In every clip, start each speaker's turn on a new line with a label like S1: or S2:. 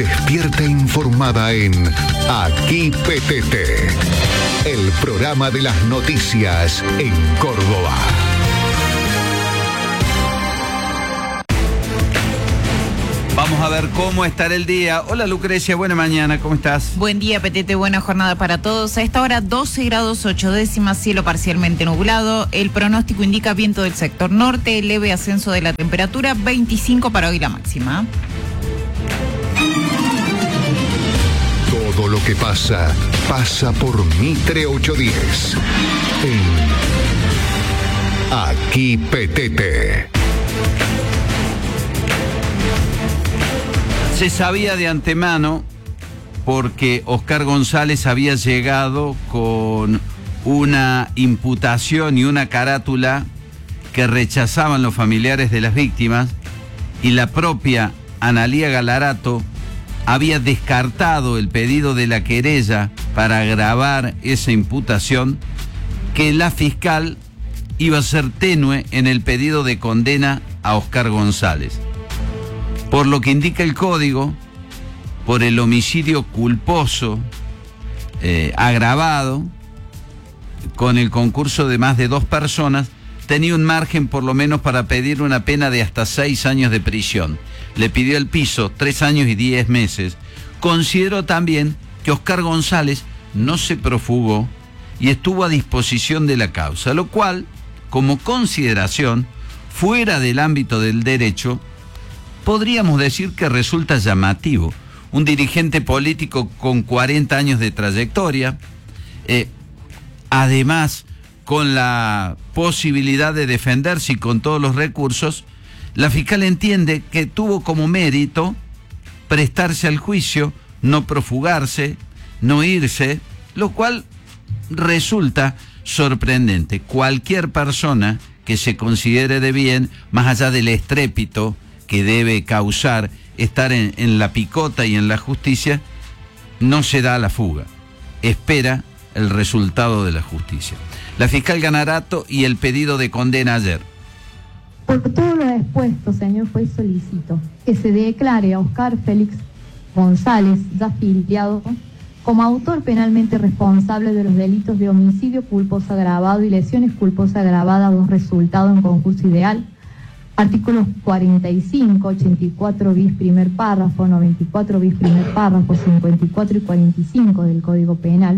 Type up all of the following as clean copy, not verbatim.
S1: Despierta informada en Aquí PTT, el programa de las noticias en Córdoba.
S2: Vamos a ver cómo estará el día. Hola Lucrecia, buena mañana, ¿cómo estás?
S3: Buen día, PTT, buena jornada para todos. A esta hora 12 grados 8 décimas, cielo parcialmente nublado. El pronóstico indica viento del sector norte, leve ascenso de la temperatura, 25 para hoy la máxima.
S1: Todo lo que pasa, pasa por Mitre 810. En Aquí PTT.
S2: Se sabía de antemano porque Oscar González había llegado con una imputación y una carátula que rechazaban los familiares de las víctimas, y la propia Analía Galarato había descartado el pedido de la querella para agravar esa imputación, que la fiscal iba a ser tenue en el pedido de condena a Oscar González. Por lo que indica el código, por el homicidio culposo agravado, con el concurso de más de 2 personas, tenía un margen por lo menos para pedir una pena de hasta 6 años de prisión. Le pidió el piso 3 años y 10 meses. Consideró también que Oscar González no se profugó y estuvo a disposición de la causa, lo cual, como consideración, fuera del ámbito del derecho, podríamos decir que resulta llamativo. Un dirigente político con 40 años de trayectoria, además con la posibilidad de defenderse y con todos los recursos, la fiscal entiende que tuvo como mérito prestarse al juicio, no profugarse, no irse, lo cual resulta sorprendente. Cualquier persona que se considere de bien, más allá del estrépito que debe causar estar en la picota y en la justicia, no se da a la fuga, espera el resultado de la justicia. La fiscal Galarato y el pedido de condena ayer.
S4: Por todo lo expuesto, señor juez, solicito que se declare a Oscar Félix González, ya afiliado, como autor penalmente responsable de los delitos de homicidio culposo agravado y lesiones culposas agravadas, dos resultados en concurso ideal, artículos 45, 84 bis primer párrafo, 94 bis primer párrafo, 54 y 45 del Código Penal,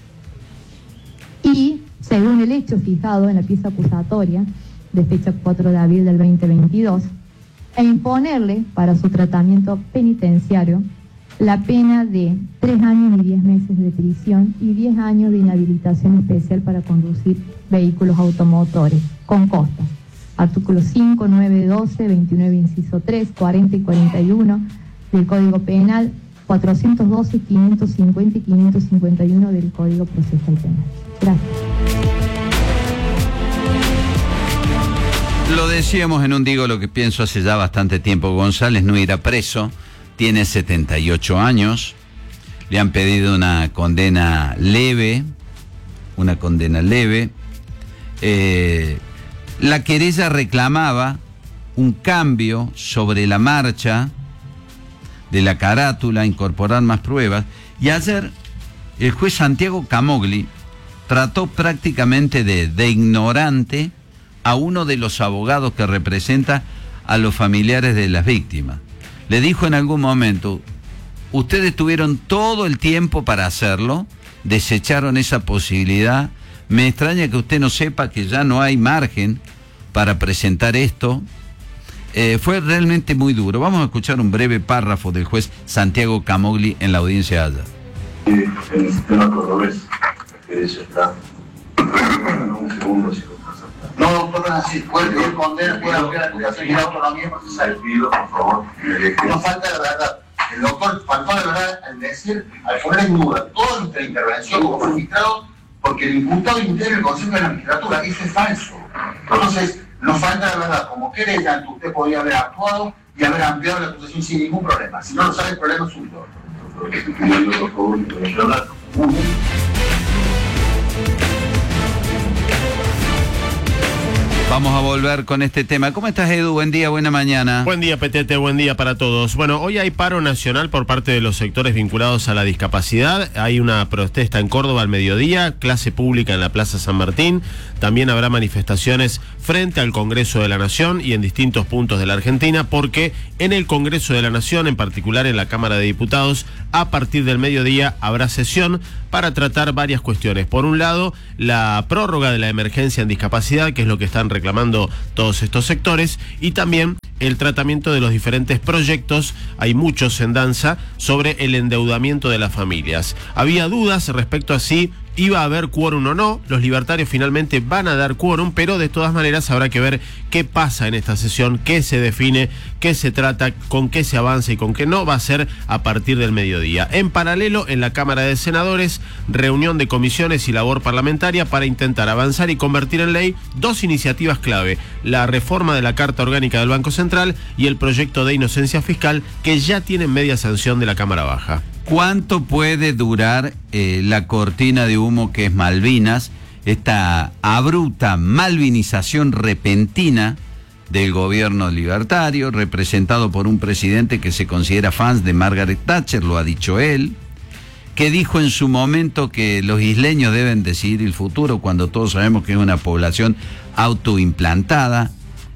S4: y según el hecho fijado en la pieza acusatoria de fecha 4 de abril del 2022, e imponerle para su tratamiento penitenciario la pena de 3 años y 10 meses de prisión y 10 años de inhabilitación especial para conducir vehículos automotores con costas. Artículos 5, 9, 12, 29, inciso 3, 40 y 41 del Código Penal, 412, 550 y 551 del Código Procesal Penal. Gracias.
S2: Lo decíamos en un Digo lo que pienso hace ya bastante tiempo. González no irá preso, tiene 78 años, le han pedido una condena leve, la querella reclamaba un cambio sobre la marcha de la carátula, incorporar más pruebas, y ayer el juez Santiago Camogli trató prácticamente de ignorante a uno de los abogados que representa a los familiares de las víctimas. Le dijo en algún momento: ustedes tuvieron todo el tiempo para hacerlo, desecharon esa posibilidad, me extraña que usted no sepa que ya no hay margen para presentar esto. Fue realmente muy duro. Vamos a escuchar un breve párrafo del juez Santiago Camogli en la audiencia de ayer.
S5: En el sistema cordobés, que eso está. Un segundo, si no, doctor, no es así. Puede pedir condena, puede ampliar la acusación y la autonomía procesal. Pido, por favor, no falta la verdad. El doctor faltó la verdad al decir, al poner en duda toda nuestra intervención como magistrado, porque el imputado integra el Consejo de la Magistratura. Eso es falso. Entonces, nos falta la verdad. Como querellante, usted podría haber actuado y haber ampliado la acusación sin ningún problema. Si no lo sabe, el problema es suyo. Por favor,
S2: Vamos a volver con este tema. ¿Cómo estás, Edu? Buen día, buena mañana.
S6: Buen día, Petete, buen día para todos. Bueno, hoy hay paro nacional por parte de los sectores vinculados a la discapacidad. Hay una protesta en Córdoba al mediodía, clase pública en la Plaza San Martín. También habrá manifestaciones frente al Congreso de la Nación y en distintos puntos de la Argentina, porque en el Congreso de la Nación, en particular en la Cámara de Diputados, a partir del mediodía habrá sesión para tratar varias cuestiones. Por un lado, la prórroga de la emergencia en discapacidad, que es lo que están reclamando todos estos sectores, y también el tratamiento de los diferentes proyectos, hay muchos en danza, sobre el endeudamiento de las familias. Había dudas respecto a si iba a haber quórum o no. Los libertarios finalmente van a dar quórum, pero de todas maneras habrá que ver qué pasa en esta sesión, qué se define, qué se trata, con qué se avanza y con qué no. Va a ser a partir del mediodía. En paralelo, en la Cámara de Senadores, reunión de comisiones y labor parlamentaria para intentar avanzar y convertir en ley dos iniciativas clave: la reforma de la Carta Orgánica del Banco Central y el proyecto de inocencia fiscal, que ya tienen media sanción de la Cámara Baja.
S2: ¿Cuánto puede durar la cortina de humo que es Malvinas, esta abrupta malvinización repentina del gobierno libertario, representado por un presidente que se considera fan de Margaret Thatcher, lo ha dicho él, que dijo en su momento que los isleños deben decidir el futuro, cuando todos sabemos que es una población autoimplantada?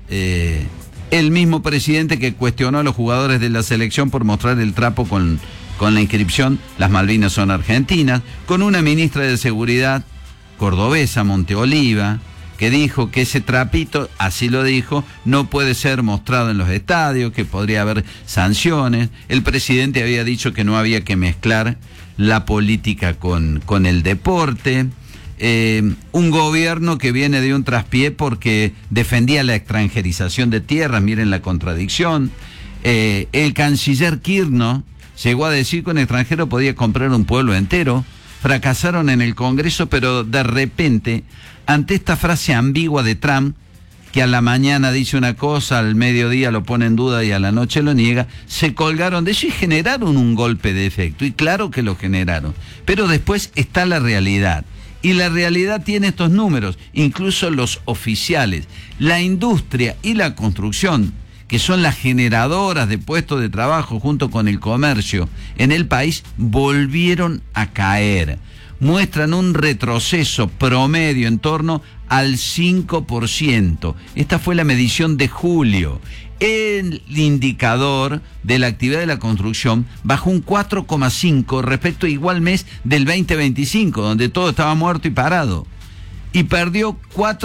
S2: El mismo presidente que cuestionó a los jugadores de la selección por mostrar el trapo con la inscripción "Las Malvinas son argentinas", con una ministra de Seguridad cordobesa, Monteoliva, que dijo que ese trapito, así lo dijo, no puede ser mostrado en los estadios, que podría haber sanciones. El presidente había dicho que no había que mezclar la política con el deporte. Un gobierno que viene de un traspié porque defendía la extranjerización de tierras, miren la contradicción. El canciller Kirchner llegó a decir que un extranjero podía comprar un pueblo entero. Fracasaron en el Congreso, pero de repente, ante esta frase ambigua de Trump, que a la mañana dice una cosa, al mediodía lo pone en duda y a la noche lo niega, se colgaron de eso y generaron un golpe de efecto. Y claro que lo generaron. Pero después está la realidad. Y la realidad tiene estos números, incluso los oficiales. La industria y la construcción, que son las generadoras de puestos de trabajo junto con el comercio en el país, volvieron a caer. Muestran un retroceso promedio en torno al 5%. Esta fue la medición de julio. El indicador de la actividad de la construcción bajó un 4,5 respecto a igual mes del 2025, donde todo estaba muerto y parado. Y perdió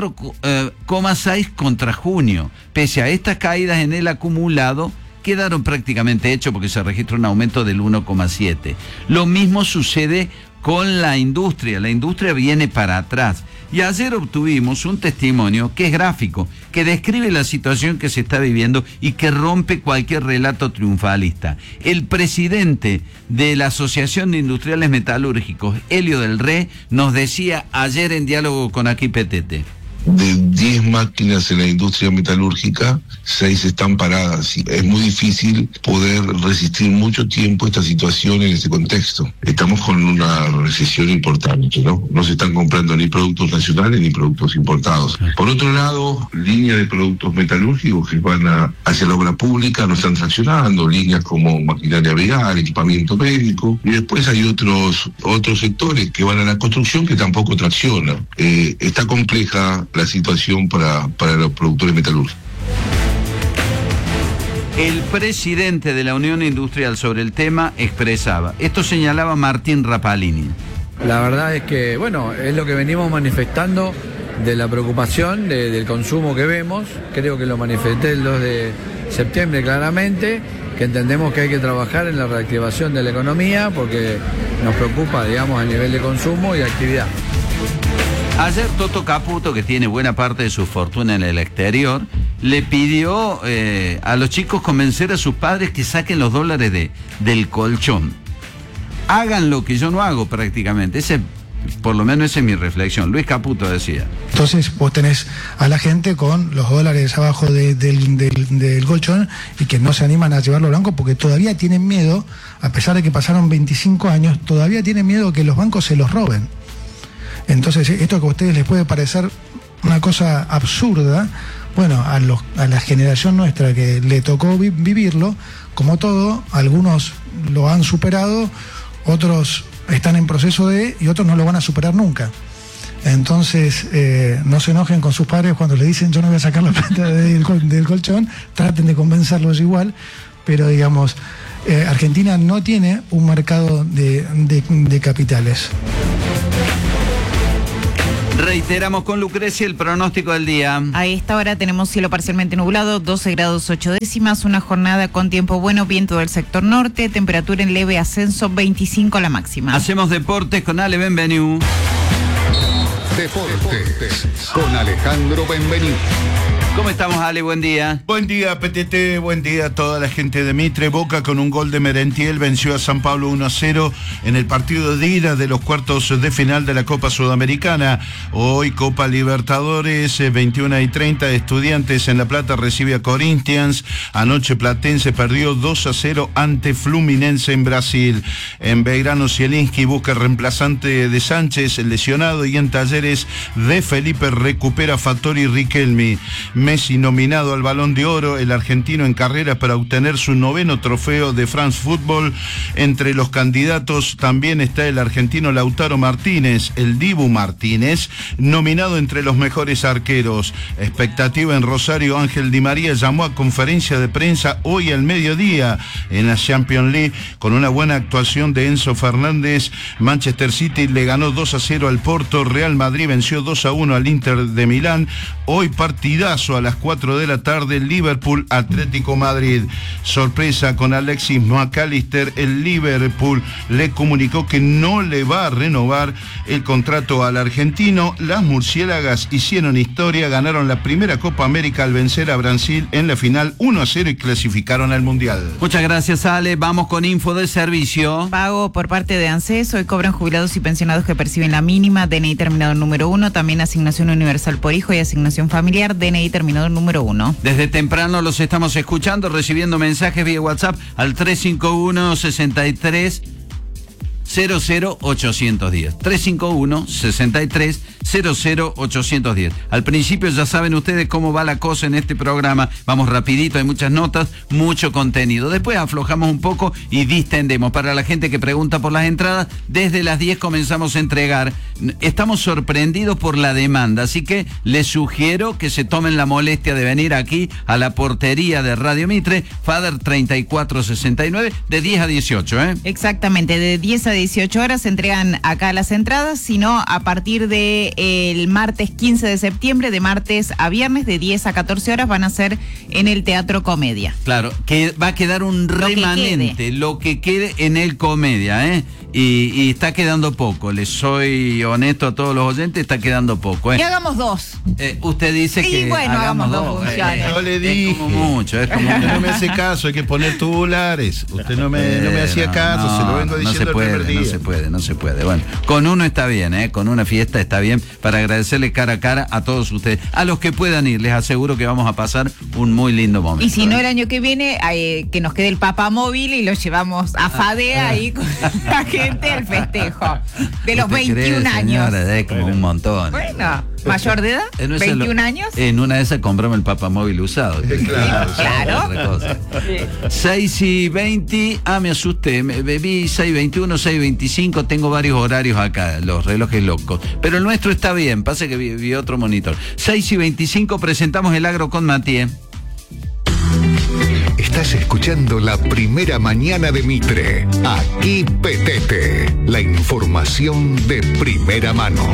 S2: 4,6 contra junio. Pese a estas caídas en el acumulado, quedaron prácticamente hechos porque se registra un aumento del 1,7. Lo mismo sucede con la industria. La industria viene para atrás. Y ayer obtuvimos un testimonio que es gráfico, que describe la situación que se está viviendo y que rompe cualquier relato triunfalista. El presidente de la Asociación de Industriales Metalúrgicos, Helio del Rey, nos decía ayer en diálogo con Aquí Petete:
S7: de 10 máquinas en la industria metalúrgica, 6 están paradas. Es muy difícil poder resistir mucho tiempo esta situación en este contexto. Estamos con una recesión importante, ¿no? No se están comprando ni productos nacionales ni productos importados. Por otro lado, líneas de productos metalúrgicos que van hacia la obra pública no están traccionando, líneas como maquinaria vial, equipamiento médico, y después hay otros sectores que van a la construcción que tampoco traccionan. Está compleja la situación para los productores metalúrgicos.
S2: El presidente de la Unión Industrial sobre el tema expresaba, esto señalaba Martín Rapalini:
S8: la verdad es que, bueno, es lo que venimos manifestando de la preocupación del consumo que vemos. Creo que lo manifesté el 2 de septiembre claramente, que entendemos que hay que trabajar en la reactivación de la economía porque nos preocupa, digamos, a nivel de consumo y actividad.
S2: Ayer Toto Caputo, que tiene buena parte de su fortuna en el exterior, le pidió a los chicos convencer a sus padres que saquen los dólares del colchón. Hagan lo que yo no hago prácticamente. Por lo menos esa es mi reflexión. Luis Caputo decía.
S9: Entonces vos tenés a la gente con los dólares abajo del colchón y que no se animan a llevarlo al banco porque todavía tienen miedo, a pesar de que pasaron 25 años, todavía tienen miedo que los bancos se los roben. Entonces esto que a ustedes les puede parecer una cosa absurda. Bueno, a la generación nuestra que le tocó vivirlo, como todo, algunos lo han superado, otros están en proceso y otros no lo van a superar nunca. Entonces, no se enojen con sus padres cuando le dicen yo no voy a sacar la plata del colchón, traten de convencerlos igual, pero digamos, Argentina no tiene un mercado de capitales.
S2: Reiteramos con Lucrecia el pronóstico del día.
S3: A esta hora tenemos cielo parcialmente nublado, 12 grados 8 décimas, una jornada con tiempo bueno, viento del sector norte, temperatura en leve ascenso, 25 la máxima.
S2: Hacemos deportes con Ale Benvenu.
S1: Deportes con Alejandro Benvenu.
S2: ¿Cómo estamos, Ale? Buen día.
S10: Buen día, PTT, buen día a toda la gente de Mitre. Boca con un gol de Merentiel venció a San Pablo 1-0 en el partido de ida de los cuartos de final de la Copa Sudamericana. Hoy Copa Libertadores, 21:30, Estudiantes en La Plata recibe a Corinthians. Anoche Platense perdió 2-0 ante Fluminense en Brasil. En Belgrano, Zielinski busca el reemplazante de Sánchez, el lesionado, y en Talleres de Felipe recupera Fattori Riquelme. Messi nominado al Balón de Oro, el argentino en carrera para obtener su 9º trofeo de France Football. Entre los candidatos también está el argentino Lautaro Martínez, el Dibu Martínez, nominado entre los mejores arqueros. Expectativa en Rosario, Ángel Di María llamó a conferencia de prensa hoy al mediodía en la Champions League con una buena actuación de Enzo Fernández. Manchester City le ganó 2-0 al Porto, Real Madrid venció 2-1 al Inter de Milán. Hoy partidazo a las 4 de la tarde, Liverpool Atlético Madrid. Sorpresa con Alexis McAllister, el Liverpool le comunicó que no le va a renovar el contrato al argentino. Las murciélagas hicieron historia, ganaron la primera Copa América al vencer a Brasil en la final 1-0 y clasificaron al Mundial.
S2: Muchas gracias, Ale. Vamos con info de servicio.
S3: Pago por parte de ANSES. Hoy cobran jubilados y pensionados que perciben la mínima, DNI terminado número 1, también asignación universal por hijo y asignación familiar, DNI terminado número 1.
S2: Desde temprano los estamos escuchando, recibiendo mensajes vía WhatsApp al 351-63-00-810. 351-63-00-810. Al principio ya saben ustedes cómo va la cosa en este programa. Vamos rapidito, hay muchas notas, mucho contenido. Después aflojamos un poco y distendemos. Para la gente que pregunta por las entradas, desde las 10 comenzamos a entregar. Estamos sorprendidos por la demanda, así que les sugiero que se tomen la molestia de venir aquí a la portería de Radio Mitre, Fader 3469, de 10 a 18, ¿eh?
S3: Exactamente, de 10 a 18 horas se entregan acá las entradas, sino a partir de el martes 15 de septiembre, de martes a viernes, de 10 a 14 horas, van a ser en el Teatro Comedia.
S2: Claro, que va a quedar un remanente, lo que quede en el Comedia, ¿eh? Y está quedando poco, les soy honesto a todos los oyentes, está quedando poco, ¿eh?
S3: Y hagamos dos.
S2: Usted dice que
S3: bueno, hagamos dos funciones.
S10: Yo le dije,
S2: es como mucho,
S10: usted no me hace caso, hay que poner tubulares. Usted no me hacía caso, se lo vengo diciendo el primer día.
S2: No se puede. Bueno, con uno está bien, con una fiesta está bien, para agradecerle cara a cara a todos ustedes. A los que puedan ir, les aseguro que vamos a pasar un muy lindo momento.
S3: Y si no, el año que viene, que nos quede el papamóvil y lo llevamos a Fadea ahí con la gente al festejo de los 21 años.
S2: Señora, es como un montón.
S3: Bueno, mayor de edad, 21 años.
S2: En una de esas compramos el papamóvil usado.
S3: Claro.
S2: 6:20, me asusté, vi 6:21, 6:25, tengo varios horarios acá, los relojes locos. Pero el nuestro está bien, pasa que vi otro monitor. 6:25, presentamos el Agro con Matías.
S1: Estás escuchando la primera mañana de Mitre. Aquí Petete, la información de primera mano.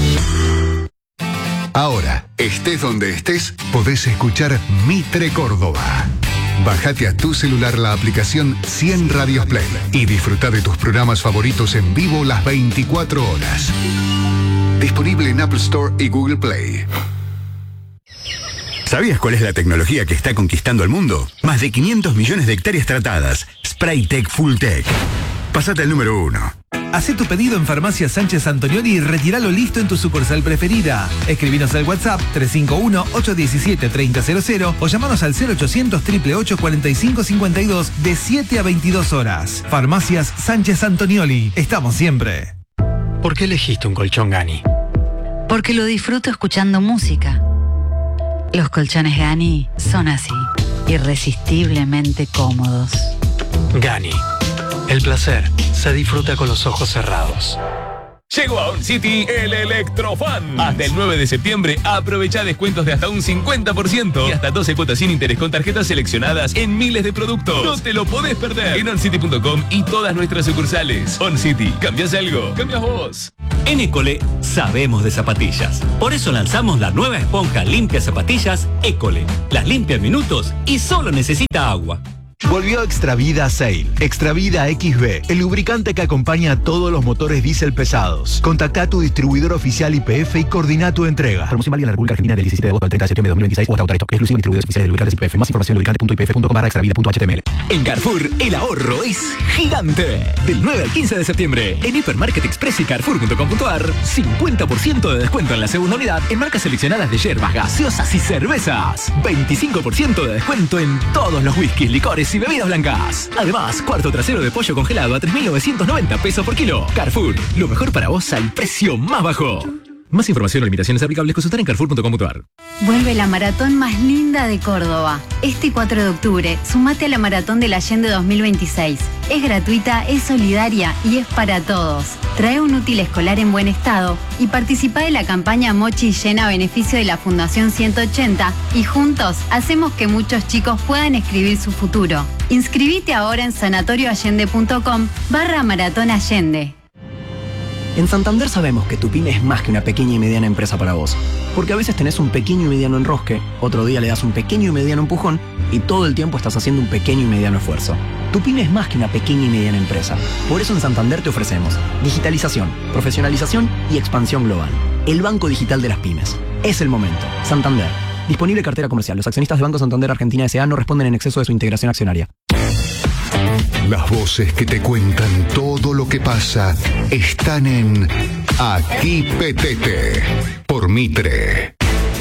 S1: Ahora, estés donde estés, podés escuchar Mitre Córdoba. Bájate a tu celular la aplicación 100 Radios Play y disfruta de tus programas favoritos en vivo las 24 horas. Disponible en Apple Store y Google Play.
S11: ¿Sabías cuál es la tecnología que está conquistando el mundo? Más de 500 millones de hectáreas tratadas. Spraytec Fulltech. Pásate al número 1.
S12: Hacé tu pedido en Farmacia Sánchez Antonioli y retíralo listo en tu sucursal preferida. Escribinos al WhatsApp 351-817-3000 o llamanos al 0800-888-4552 de 7 a 22 horas. Farmacias Sánchez Antonioli. Estamos siempre.
S13: ¿Por qué elegiste un colchón Gani? porque lo disfruto escuchando música. Los colchones Gani son así, irresistiblemente cómodos.
S14: Gani, el placer se disfruta con los ojos cerrados.
S15: Llegó a OnCity el Electrofan. Hasta el 9 de septiembre aprovecha descuentos de hasta un 50% y hasta 12 cuotas sin interés con tarjetas seleccionadas en miles de productos. No te lo podés perder en oncity.com y todas nuestras sucursales. OnCity, ¿cambias algo? Cambias vos.
S16: En École sabemos de zapatillas. Por eso lanzamos la nueva esponja limpia zapatillas École. Las limpia en minutos y solo necesita agua.
S17: Volvió Extravida Sail. Extravida XB, el lubricante que acompaña a todos los motores diésel pesados. Contacta a tu distribuidor oficial YPF y coordina tu entrega. Promoción válida en la República Argentina del 17 de agosto al 30 de septiembre de 2026 o hasta autorizado. Exclusivo en distribuidores oficiales de lubricantes YPF. Más información en lubricante.ypf.com/extravida.html.
S12: En Carrefour, el ahorro es gigante. Del 9 al 15 de septiembre, en Hipermarket Express y Carrefour.com.ar, 50% de descuento en la segunda unidad en marcas seleccionadas de yerbas, gaseosas y cervezas. 25% de descuento en todos los whiskies, licores y bebidas blancas. Además, cuarto trasero de pollo congelado a 3.990 pesos por kilo. Carrefour, lo mejor para vos al precio más bajo. Más información o limitaciones aplicables consultar en carrefour.com.ar.
S13: Vuelve la maratón más linda de Córdoba. Este 4 de octubre, sumate a la Maratón del Allende 2026. Es gratuita, es solidaria y es para todos. Trae un útil escolar en buen estado y participa de la campaña Mochi Llena a beneficio de la Fundación 180 y juntos hacemos que muchos chicos puedan escribir su futuro. Inscribite ahora en sanatorioallende.com/Maratón Allende.
S18: En Santander sabemos que tu pyme es más que una pequeña y mediana empresa para vos. Porque a veces tenés un pequeño y mediano enrosque, otro día le das un pequeño y mediano empujón y todo el tiempo estás haciendo un pequeño y mediano esfuerzo. Tu pyme es más que una pequeña y mediana empresa. Por eso en Santander te ofrecemos digitalización, profesionalización y expansión global. El banco digital de las pymes. Es el momento. Santander. Disponible cartera comercial. Los accionistas de Banco Santander Argentina S.A. no responden en exceso de su integración accionaria.
S1: Las voces que te cuentan todo lo que pasa están en Aquí Petete, por Mitre.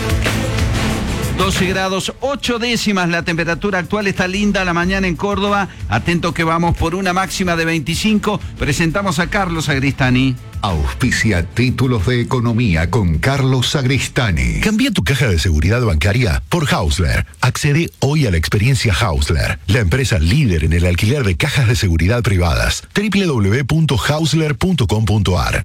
S2: 12 grados 8 décimas la temperatura actual, está linda la mañana en Córdoba. Atento que vamos por una máxima de 25. Presentamos a Carlos Sagristani.
S1: Auspicia Títulos de Economía con Carlos Sagristani.
S19: Cambia tu caja de seguridad bancaria por Hausler. Accede hoy a la experiencia Hausler, la empresa líder en el alquiler de cajas de seguridad privadas. www.hausler.com.ar.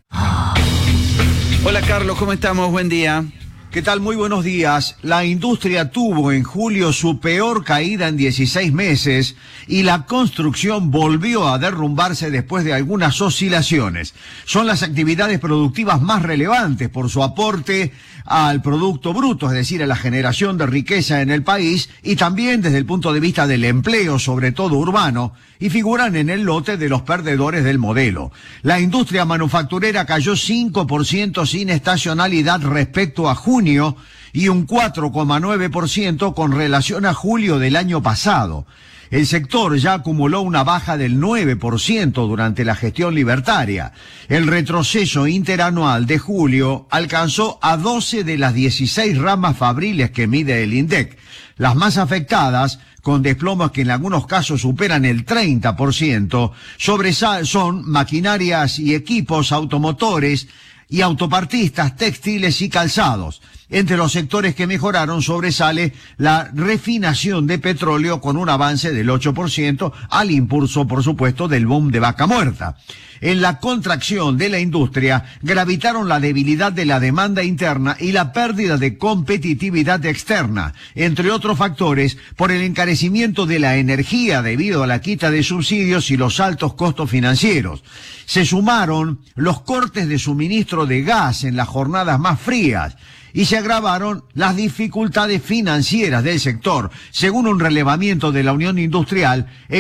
S2: Hola Carlos, ¿cómo estamos? Buen día.
S20: ¿Qué tal? Muy buenos días. La industria tuvo en julio su peor caída en 16 meses y la construcción volvió a derrumbarse después de algunas oscilaciones. Son las actividades productivas más relevantes por su aporte al Producto Bruto, es decir, a la generación de riqueza en el país y también desde el punto de vista del empleo, sobre todo urbano, y figuran en el lote de los perdedores del modelo. La industria manufacturera cayó 5% sin estacionalidad respecto a junio y un 4,9% con relación a julio del año pasado. El sector ya acumuló una baja del 9% durante la gestión libertaria. El retroceso interanual de julio alcanzó a 12 de las 16 ramas fabriles que mide el INDEC. Las más afectadas, con desplomes que en algunos casos superan el 30%, son maquinarias y equipos automotores y autopartistas, textiles y calzados. Entre los sectores que mejoraron sobresale la refinación de petróleo con un avance del 8% al impulso, por supuesto, del boom de vaca muerta. En la contracción de la industria gravitaron la debilidad de la demanda interna y la pérdida de competitividad externa, entre otros factores, por el encarecimiento de la energía debido a la quita de subsidios y los altos costos financieros. Se sumaron los cortes de suministro de gas en las jornadas más frías y se agravaron las dificultades financieras del sector. Según un relevamiento de la Unión Industrial, el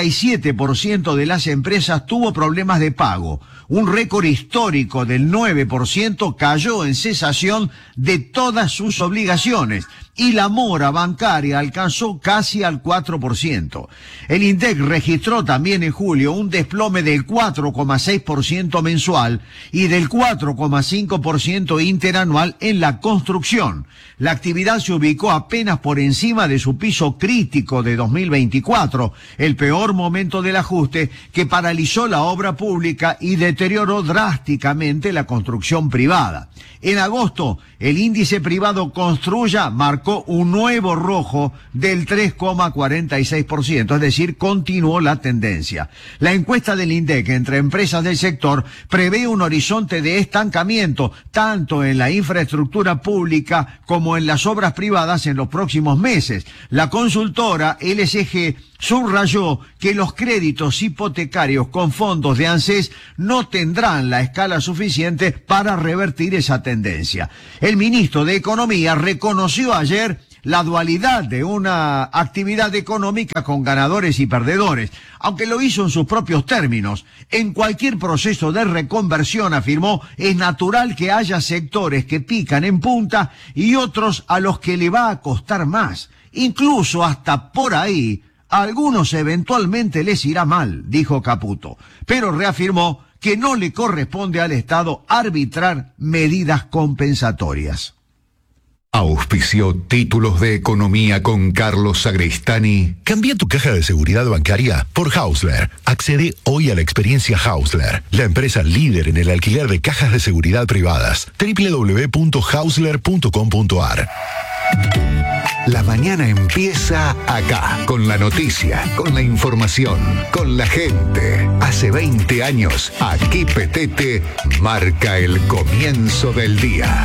S20: 47% de las empresas tuvo problemas de pago. Un récord histórico del 9% cayó en cesación de todas sus obligaciones. y la mora bancaria alcanzó casi al 4%. El INDEC registró también en julio un desplome del 4,6% mensual y del 4,5% interanual en la construcción. La actividad se ubicó apenas por encima de su piso crítico de 2024, el peor momento del ajuste que paralizó la obra pública y deterioró drásticamente la construcción privada. En agosto, el índice privado Construya marcó un nuevo rojo del 3,46%, es decir, continuó la tendencia. La encuesta del INDEC entre empresas del sector prevé un horizonte de estancamiento tanto en la infraestructura pública como en las obras privadas en los próximos meses. La consultora LSG subrayó que los créditos hipotecarios con fondos de ANSES no tendrán la escala suficiente para revertir esa tendencia. El ministro de Economía reconoció ayer la dualidad de una actividad económica con ganadores y perdedores, aunque lo hizo en sus propios términos. En cualquier proceso de reconversión, afirmó, es natural que haya sectores que pican en punta y otros a los que le va a costar más. Incluso hasta por ahí, a algunos eventualmente les irá mal, dijo Caputo, pero reafirmó que no le corresponde al Estado arbitrar medidas compensatorias.
S1: Auspició Títulos de Economía con Carlos Sagristani.
S19: Cambia tu caja de seguridad bancaria por Hausler. Accede hoy a la experiencia Hausler, la empresa líder en el alquiler de cajas de seguridad privadas. www.hausler.com.ar.
S1: La mañana empieza acá, con la noticia, con la información, con la gente. Hace 20 años, aquí Petete marca el comienzo del día.